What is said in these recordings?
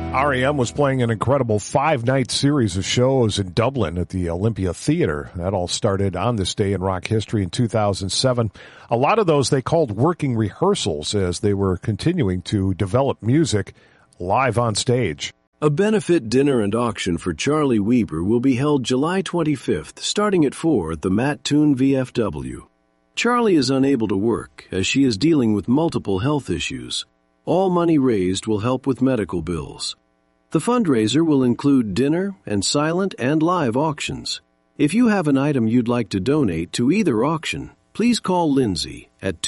REM was playing an incredible 5-night series of shows in Dublin at the Olympia Theatre. That all started on this day in rock history in 2007. A lot of those they called working rehearsals as they were continuing to develop music live on stage. A benefit dinner and auction for Charlie Weber will be held July 25th, starting at 4 at the Matt Toon VFW. Charlie is unable to work as she is dealing with multiple health issues. All money raised will help with medical bills. The fundraiser will include dinner and silent and live auctions. If you have an item you'd like to donate to either auction, please call Lindsay at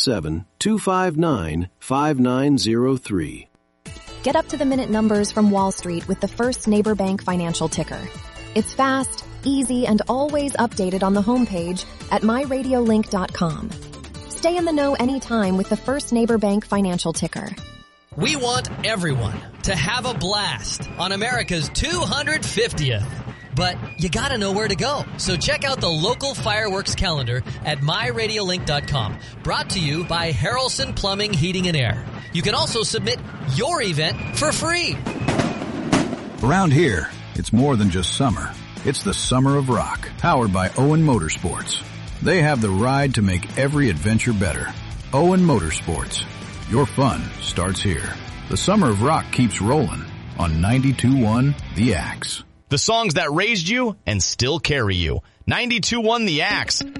217-259-5903. Get up-to-the-minute numbers from Wall Street with the First Neighbor Bank Financial Ticker. It's fast, easy, and always updated on the homepage at myradiolink.com. Stay in the know anytime with the First Neighbor Bank Financial Ticker. We want everyone to have a blast on America's 250th. But you gotta know where to go. So check out the local fireworks calendar at myradiolink.com. Brought to you by Harrelson Plumbing, Heating and Air. You can also submit your event for free. Around here, it's more than just summer. It's the summer of rock, powered by Owen Motorsports. They have the ride to make every adventure better. Owen Motorsports. Your fun starts here. The summer of rock keeps rolling on 92.1 The Axe. The songs that raised you and still carry you. 92.1 The Axe.